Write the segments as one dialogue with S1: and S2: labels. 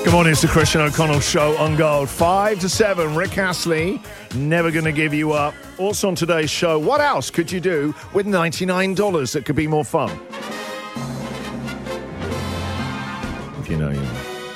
S1: Good morning, it's the Christian O'Connell Show on Gold. 5 to 7, Rick Astley, Never Gonna Give You Up. Also on today's show, what else could you do with $99 that could be more fun? If you know, you know.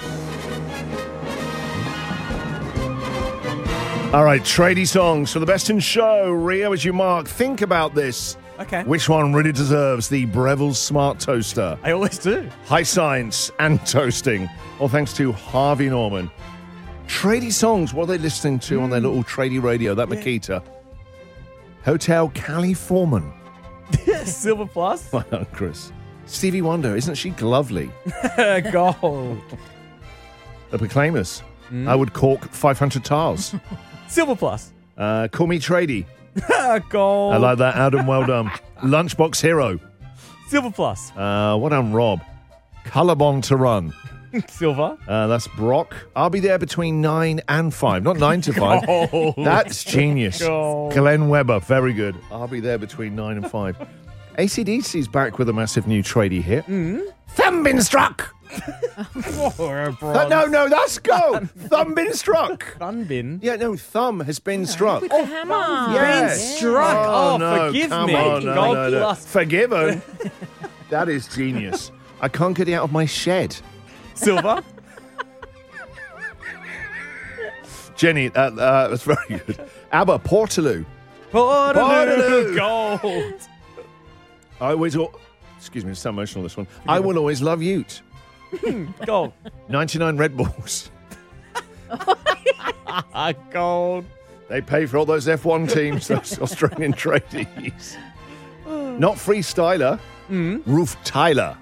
S1: All right, tradie songs for the best in show. Rio, as you mark, think about this.
S2: Okay.
S1: Which one really deserves the Breville Smart Toaster?
S2: I always do.
S1: High science and toasting. All thanks to Harvey Norman. Tradie songs, what are they listening to on their little tradie radio? That Makita. Hotel California.
S2: Silver plus.
S1: Well done, Chris. Stevie Wonder, isn't she lovely?
S2: Gold.
S1: The Proclaimers. I would cork 500 tiles.
S2: Silver plus.
S1: Call me tradie.
S2: Gold.
S1: I like that, Adam. Well done. Lunchbox Hero.
S2: Silver plus.
S1: What done, Rob? Colorbond to run.
S2: Silver.
S1: That's Brock. I'll be there between 9 and 5. Not 9 to 5.
S2: Gold.
S1: That's genius.
S2: Gold.
S1: Glenn Webber. Very good. I'll be there between 9 and 5. AC/DC's back with a massive new tradie hit. Thumb been struck. No, that's go. Thumb been struck.
S2: Fun bin.
S1: Yeah, no, thumb has been struck.
S3: With the hammer.
S1: Yes.
S2: Struck. Oh,
S1: no,
S2: forgive
S1: come
S2: me.
S1: on,
S2: Gold
S1: no.
S2: plus.
S1: Forgiven. That is genius. I can't get it out of my shed.
S2: Silver.
S1: Jenny, that's very good. ABBA, Portaloo.
S2: Portaloo. Gold.
S1: I always, excuse me, it's so emotional, this one. I will always love Ute.
S2: Gold.
S1: 99 Red Bulls.
S2: Gold.
S1: They pay for all those F1 teams, those Australian tradies. Not Freestyler. Roof Tyler.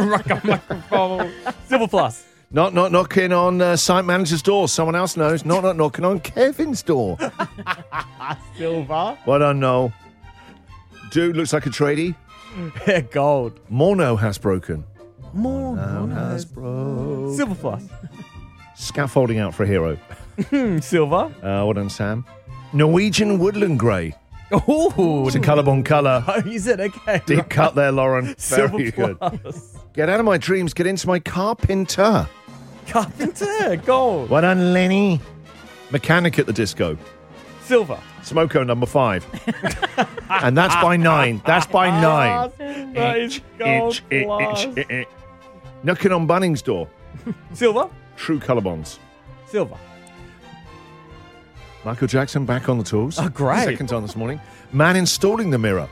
S2: Silver plus.
S1: Not knocking on site manager's door. Someone else knows. Not knocking on Kevin's door.
S2: Silver.
S1: Well done, Noel. Dude looks like a tradie.
S2: Gold.
S1: Morno has broken.
S2: More.
S1: Has broken.
S2: Silver plus.
S1: Scaffolding out for a hero.
S2: Silver.
S1: Well done, Sam. Norwegian Woodland Grey.
S2: Oh,
S1: It's a colorbond colour.
S2: Oh, is it? Okay.
S1: Deep cut there, Lauren. Very
S2: Silver
S1: good.
S2: plus.
S1: Get out of my dreams. Get into my carpenter.
S2: Carpenter. Gold.
S1: Well done, Lenny. Mechanic at the disco.
S2: Silver.
S1: Smoko number 5. And that's by 9. That's by 9.
S2: That is gold plus.
S1: Knocking on Bunnings' door.
S2: Silver.
S1: True colorbonds.
S2: Silver.
S1: Michael Jackson back on the tools.
S2: Oh, great.
S1: Second time this morning. Man installing the mirror.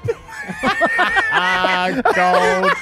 S2: Gold.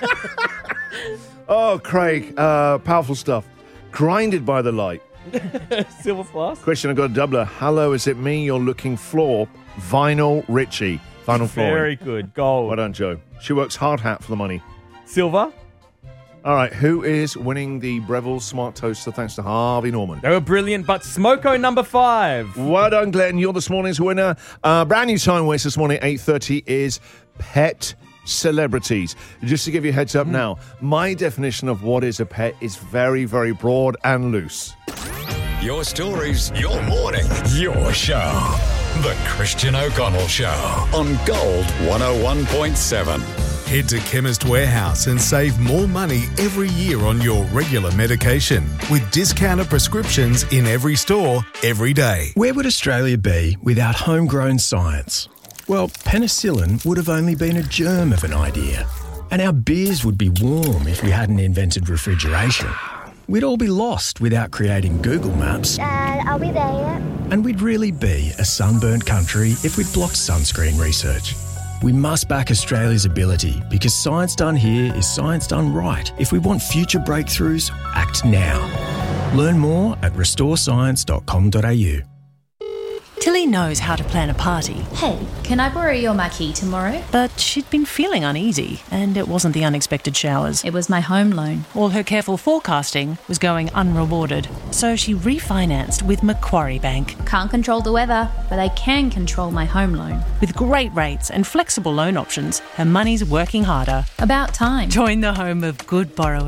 S1: Oh, Craig. Powerful stuff. Grinded by the light.
S2: Silver plus.
S1: Question, I got a doubler. Hello, is it me you're looking for? Vinyl Richie. Vinyl flooring.
S2: Very good. Gold.
S1: Well done, Joe. She works hard hat for the money.
S2: Silver.
S1: All right, who is winning the Breville Smart Toaster thanks to Harvey Norman?
S2: They were brilliant, but Smoko number 5.
S1: Well done, Glenn. You're this morning's winner. Brand new time waste this morning, 8:30, is pet celebrities. Just to give you a heads up now, my definition of what is a pet is very, very broad and loose.
S4: Your stories, your morning, your show. The Christian O'Connell Show on Gold 101.7.
S5: Head to Chemist Warehouse and save more money every year on your regular medication with discounted prescriptions in every store, every day.
S6: Where would Australia be without homegrown science? Well, penicillin would have only been a germ of an idea. And our beers would be warm if we hadn't invented refrigeration. We'd all be lost without creating Google Maps.
S7: Dad, are we there yet?
S6: And we'd really be a sunburnt country if we'd blocked sunscreen research. We must back Australia's ability because science done here is science done right. If we want future breakthroughs, act now. Learn more at restorescience.com.au.
S8: Tilly knows how to plan a party.
S9: Hey, can I borrow your marquee tomorrow?
S8: But she'd been feeling uneasy, and it wasn't the unexpected showers.
S9: It was my home loan.
S8: All her careful forecasting was going unrewarded. So she refinanced with Macquarie Bank.
S9: Can't control the weather, but I can control my home loan.
S8: With great rates and flexible loan options, her money's working harder.
S9: About time.
S8: Join the home of good borrowers.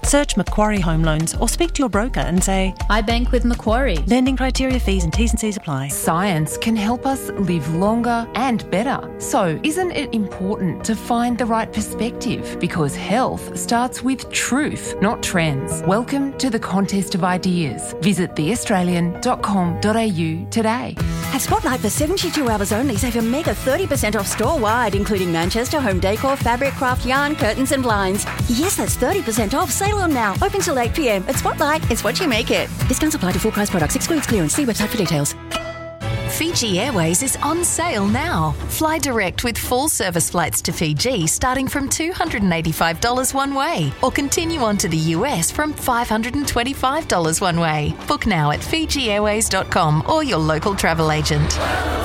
S8: Search Macquarie Home Loans or speak to your broker and say,
S9: I bank with Macquarie.
S8: lending criteria, fees and T's and C's apply.
S3: Science can help us live longer and better. So, isn't it important to find the right perspective? Because health starts with truth, not trends. Welcome to the contest of ideas. Visit theaustralian.com.au today.
S7: At Spotlight for 72 hours only, save a mega 30% off store-wide, including Manchester, home decor, fabric, craft, yarn, curtains and blinds. Yes, that's 30% off. Sale on now. Open till 8 p.m. At Spotlight, it's what you make it. Discounts apply to full price products. Excludes clearance. See website for details.
S10: Fiji Airways is on sale now. Fly direct with full service flights to Fiji starting from $285 one way, or continue on to the US from $525 one way. Book now at FijiAirways.com or your local travel agent.